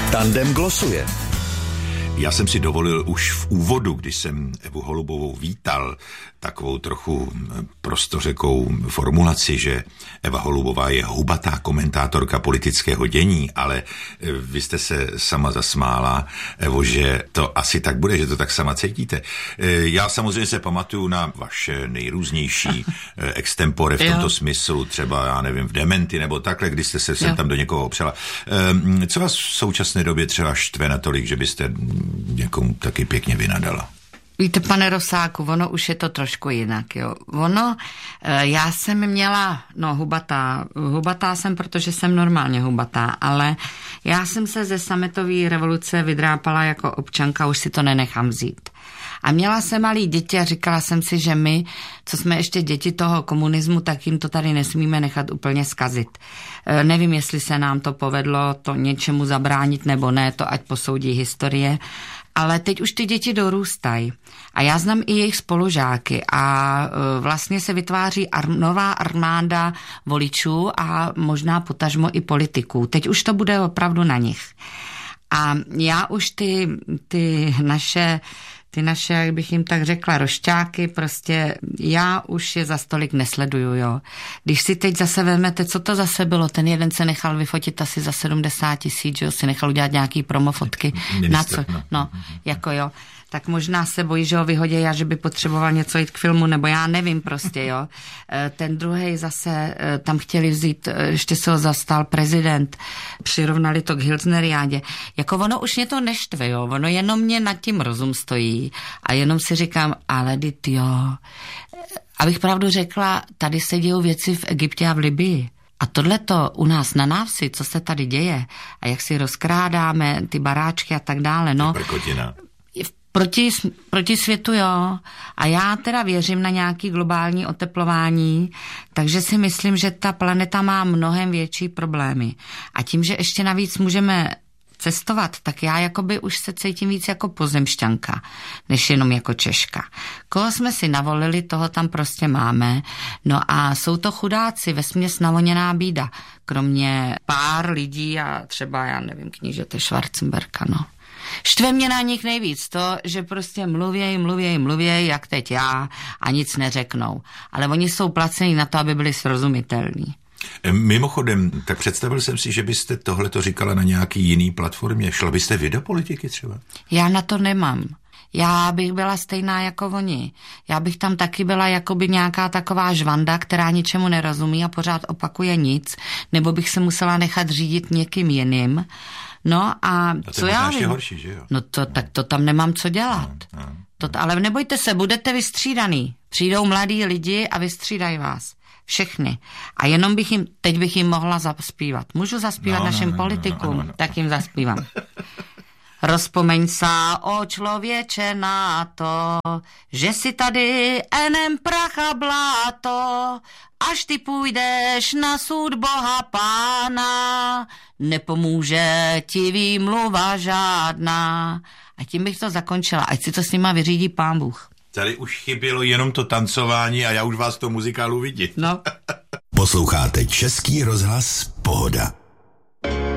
Tandem glosuje. Já jsem si dovolil už v úvodu, když jsem Evu Holubovou vítal, takovou trochu prostořekou formulaci, že Eva Holubová je hubatá komentátorka politického dění, ale vy jste se sama zasmála, Evo, že to asi tak bude, že to tak sama cítíte. Já samozřejmě se pamatuju na vaše nejrůznější extempore v tomto smyslu, třeba, já nevím, v Dementi nebo takhle, když jste se sem tam do někoho opřela. Co vás v současné době třeba štve natolik, že byste někomu taky pěkně vynadala? Víte, pane Rosáku, ono už je to trošku jinak, jo. Já jsem měla, hubatá jsem, protože jsem normálně hubatá, ale já jsem se ze sametové revoluce vydrápala jako občanka, už si to nenechám vzít. A měla jsem malý děti a říkala jsem si, že my, co jsme ještě děti toho komunismu, tak jim to tady nesmíme nechat úplně zkazit. Nevím, jestli se nám to povedlo to něčemu zabránit nebo ne, to ať posoudí historie. Ale teď už ty děti dorůstají a já znám i jejich spolužáky a vlastně se vytváří nová armáda voličů a možná potažmo i politiků. Teď už to bude opravdu na nich. A já už ty naše, jak bych jim tak řekla, rošťáky, prostě já už je za stolik nesleduju, jo. Když si teď zase vezmete, co to zase bylo, ten jeden se nechal vyfotit asi za 70 000, jo, si nechal udělat nějaký promofotky. Na co? No, jako jo. Tak možná se bojí, že ho vyhodí a že by potřeboval něco jít k filmu, nebo já nevím prostě, jo. Ten druhej zase, tam chtěli vzít, ještě se ho zastal prezident, přirovnali to k Hilsneriádě. Jako ono už mě to neštve, jo, ono jenom mě nad tím rozum stojí a jenom si říkám, ale dit jo. Abych pravdu řekla, tady se dějou věci v Egyptě a v Libii. A tohleto u nás na návsi, co se tady děje a jak si rozkrádáme ty baráčky a tak dále, no. Proti světu, jo. A já teda věřím na nějaký globální oteplování, takže si myslím, že ta planeta má mnohem větší problémy. A tím, že ještě navíc můžeme cestovat, tak já jakoby už se cítím víc jako pozemšťanka, než jenom jako Češka. Koho jsme si navolili, toho tam prostě máme. No a jsou to chudáci, vesměs navoněná bída. Kromě pár lidí a třeba, já nevím, knížete Schwarzenberga, no. Štve mě na nich nejvíc to, že prostě mluvěj, jak teď já, a nic neřeknou. Ale oni jsou placení na to, aby byli srozumitelní. Mimochodem, tak představil jsem si, že byste tohleto říkala na nějaký jiný platformě. Šla byste vy do politiky třeba? Já na to nemám. Já bych byla stejná jako oni. Já bych tam taky byla jakoby nějaká taková žvanda, která ničemu nerozumí a pořád opakuje nic, nebo bych se musela nechat řídit někým jiným. No a co já vím? Horší, že jo? No to, tak to tam nemám co dělat. Ale nebojte se, budete vystřídaný. Přijdou mladí lidi a vystřídají vás. Všechny. A jenom teď bych jim mohla zaspívat. Můžu zaspívat našim politikům? Tak jim zaspívám. Rozpomeň sa, o člověče, na to, že si tady enem pracha bláto, až ty půjdeš na soud Boha Pána, nepomůže ti výmluva žádná. A tím bych to zakončila, ať si to s nima vyřídí Pán Bůh. Tady už chybělo jenom to tancování a já už vás to muzikálu vidím. No. Posloucháte Český rozhlas Pohoda.